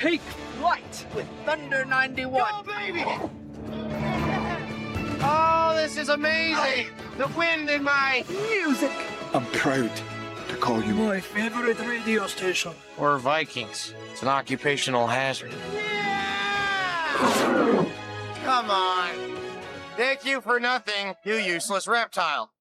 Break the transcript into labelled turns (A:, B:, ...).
A: take flight with Thunder 91.
B: Go, baby! Oh, this is amazing! The wind in my
A: Music.
C: I'm proud to call you
A: My favorite radio station.
B: We're Vikings. It's an occupational hazard. Come on. Thank you for nothing, you useless reptile.